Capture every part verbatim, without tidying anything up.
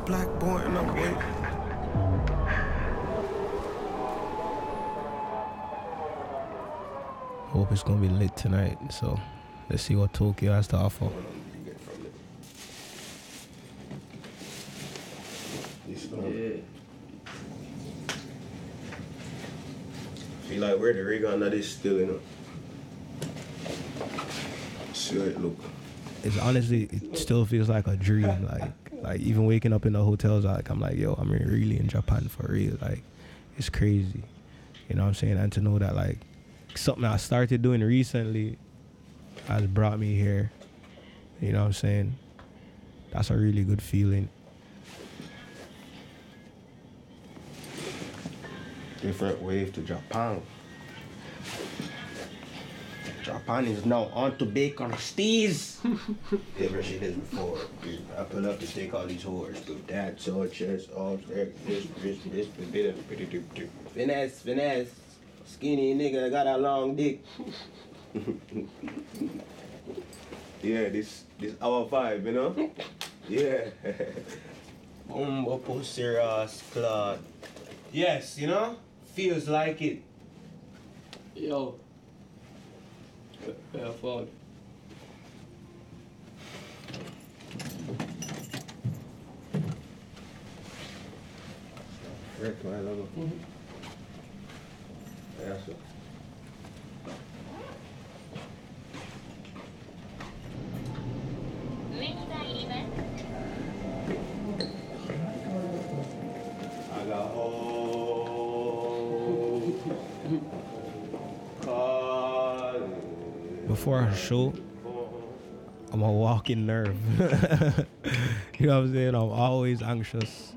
black boy in the way. Hope it's gonna be lit tonight, so let's see what Tokyo has to offer. Yeah. Feel like where the rig on that is still, you know. See how it look. It's honestly, it still feels like a dream. Like, like even waking up in the hotels, like I'm like, yo, I'm really in Japan for real. Like, it's crazy. You know what I'm saying? And to know that like something I started doing recently has brought me here. You know what I'm saying? That's a really good feeling. Different wave to Japan. Japan is now on to bacon steez. Never seen this before. I pull up to take all these whores. But that, so chest, arms, this, this, this, this, this, finesse, finesse. Skinny nigga got a long dick. Yeah, this this our vibe, you know? Yeah. Bumbo pussy Ross Claude. Yes, you know? Feels like it. Yo. Yeah, fuck. Rick, my logo. Mm-hmm. Yeah, so. I got home. Before a show, I'm a walking nerve. You know what I'm saying? I'm always anxious.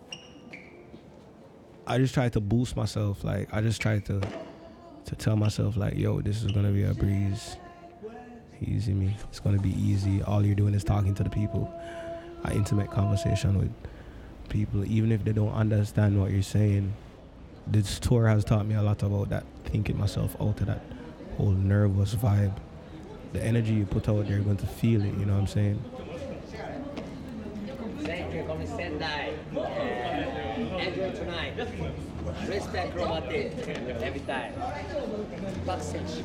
I just try to boost myself. Like, I just try to to tell myself, like, yo, this is going to be a breeze. Easy me. It's going to be easy. All you're doing is talking to the people. An intimate conversation with people, even if they don't understand what you're saying. This tour has taught me a lot about that, thinking myself out of that whole nervous vibe. The energy you put out there, you're going to feel it, you know what I'm saying? Thank you, come Sendai. Enjoy tonight. Respect Romate every time. Backstage.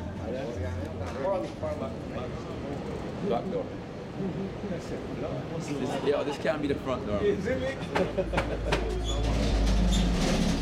Back door. This, yo, this can't be the front door.